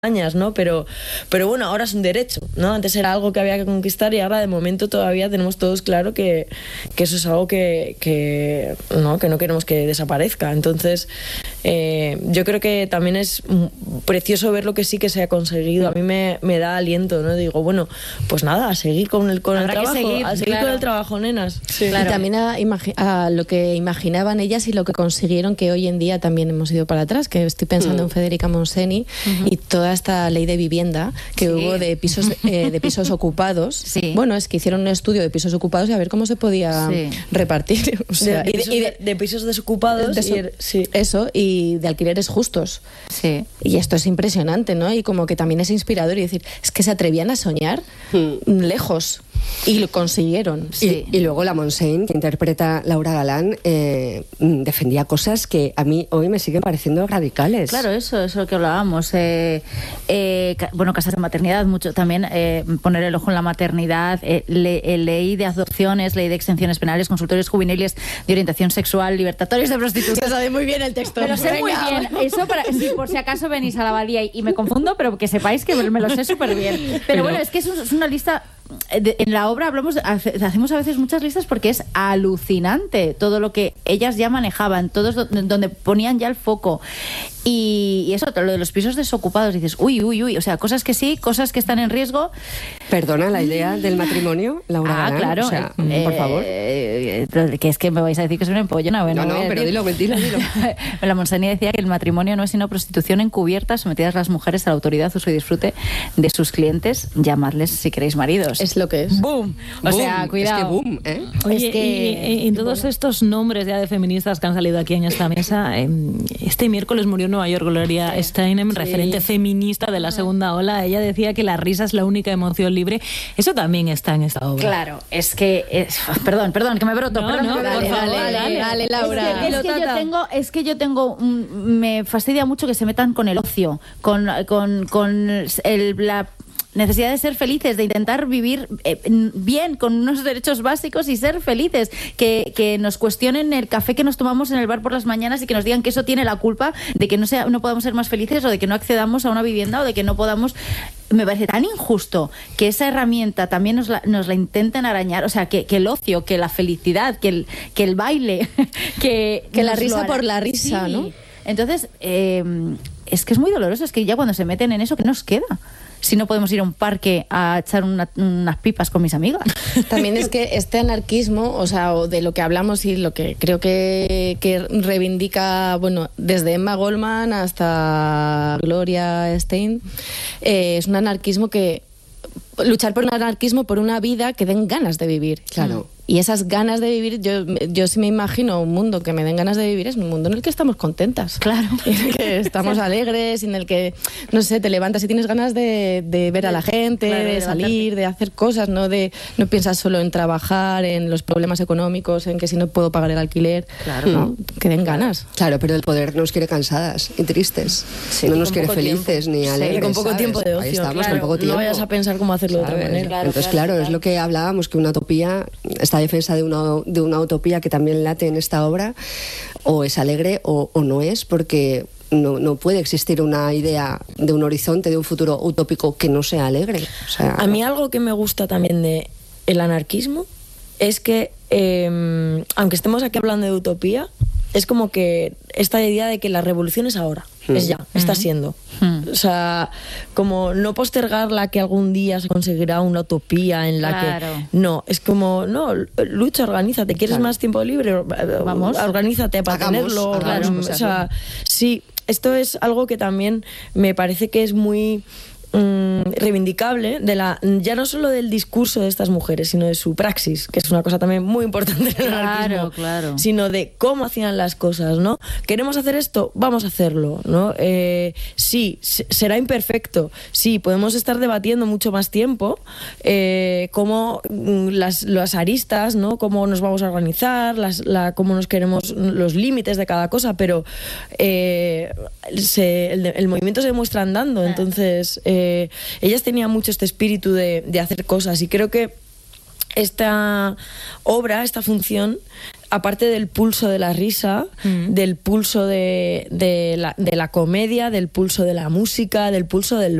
¿no? Pero bueno, ahora es un derecho, ¿no? Antes era algo que había que conquistar y ahora de momento todavía tenemos todos claro que eso es algo que no queremos que desaparezca. Entonces, yo creo que también es precioso ver lo que sí que se ha conseguido. A mí me da aliento, ¿no? Digo, bueno, pues nada, a seguir con el trabajo, con el trabajo, nenas. Sí. Claro. Y también a lo que imaginaban ellas y lo que consiguieron, que hoy en día también hemos ido para atrás, que estoy pensando en Federica Montseny y toda esta ley de vivienda que hubo de pisos ocupados. Sí. Bueno, es que hicieron un estudio de pisos ocupados y a ver cómo se podía repartir. O sea, de pisos desocupados. Eso, y de alquileres justos. Sí. Y esto es impresionante, ¿no? Y como que también es inspirador y decir, es que se atrevían a soñar lejos. Y lo consiguieron. Sí. Y luego la Montseny, que interpreta Laura Galán, defendía cosas que a mí hoy me siguen pareciendo radicales. Claro, eso es lo que hablábamos. Casas de maternidad, mucho también poner el ojo en la maternidad, ley de adopciones, ley de exenciones penales, consultorios juveniles de orientación sexual, libertatorios de prostitución. Se sabe muy bien el texto. Me lo sé muy bien. Eso si por si acaso venís a la abadía y me confundo, pero que sepáis que me lo sé súper bien. Pero bueno, es que es una lista. En la obra hacemos a veces muchas listas porque es alucinante todo lo que ellas ya manejaban, todos donde ponían ya el foco. Y eso, lo de los pisos desocupados, dices, uy, o sea, cosas que sí, cosas que están en riesgo. Perdona, la idea del matrimonio, Laura Galán, claro, o sea, por favor. Que es que me vais a decir que soy una empollona. Bueno, no, pero dilo. La Montseny decía que el matrimonio no es sino prostitución encubierta, sometidas las mujeres a la autoridad, uso y disfrute de sus clientes, llamadles si queréis maridos. Es lo que es. ¡Boom! O sea, cuidado. Es que boom, ¿eh? Oye, es que, y en todos estos nombres ya de feministas que han salido aquí en esta mesa, este miércoles murió en Nueva York Gloria Steinem, referente feminista de la segunda ola. Ella decía que la risa es la única emoción libre. Eso también está en esta obra. Claro, es que... Perdón, que me broto. Dale, Laura. Es que yo tengo... me fastidia mucho que se metan con el ocio, con la necesidad de ser felices, de intentar vivir bien, con unos derechos básicos y ser felices, que nos cuestionen el café que nos tomamos en el bar por las mañanas y que nos digan que eso tiene la culpa de que no podamos ser más felices o de que no accedamos a una vivienda o de que no podamos. Me parece tan injusto que esa herramienta también nos la intenten arañar, o sea, que el ocio, que la felicidad, que el baile, que la risa por la risa, sí. ¿no? Entonces, es que es muy doloroso, es que ya cuando se meten en eso, ¿qué nos queda? Si no podemos ir a un parque a echar unas pipas con mis amigas. También es que este anarquismo, o de lo que hablamos y lo que creo que reivindica, bueno, desde Emma Goldman hasta Gloria Steinem, es un anarquismo que... luchar por un anarquismo, por una vida que den ganas de vivir. Claro. Y esas ganas de vivir, yo sí me imagino un mundo que me den ganas de vivir, es un mundo en el que estamos contentas. Claro. En el que estamos alegres, en el que, no sé, te levantas y tienes ganas de ver a la gente, de salir, de hacer cosas, no piensas solo en trabajar, en los problemas económicos, en que si no puedo pagar el alquiler. Claro. ¿No? Que den ganas. Claro, pero el poder nos quiere cansadas y tristes. Sí, no nos quiere felices ni alegres. Y con poco tiempo de ocio. Ahí estamos, claro, con poco tiempo. No vayas a pensar cómo hacerlo de otra manera. Entonces, claro, es lo que hablábamos, que una utopía, esta defensa de una utopía que también late en esta obra, o es alegre o no es, porque no puede existir una idea de un horizonte, de un futuro utópico que no sea alegre. O sea, a mí algo que me gusta también de el anarquismo es que, aunque estemos aquí hablando de utopía, es como que esta idea de que la revolución es ahora, es ya, está siendo. O sea, como no postergarla, que algún día se conseguirá una utopía en la que... No, es como, no, lucha, organízate, ¿quieres más tiempo libre? Vamos, organízate para tenerlo. O sea, sí, esto es algo que también me parece que es muy... reivindicable ya no solo del discurso de estas mujeres, sino de su praxis, que es una cosa también muy importante en el anarquismo, sino de cómo hacían las cosas, ¿no? ¿Queremos hacer esto? Vamos a hacerlo, ¿no? Sí, será imperfecto, sí, podemos estar debatiendo mucho más tiempo cómo las aristas, ¿no? Cómo nos vamos a organizar, cómo nos queremos, los límites de cada cosa, pero el movimiento se demuestra andando, entonces ellas tenían mucho este espíritu de hacer cosas, y creo que esta obra, esta función, aparte del pulso de la risa, del pulso de la comedia, del pulso de la música, del pulso del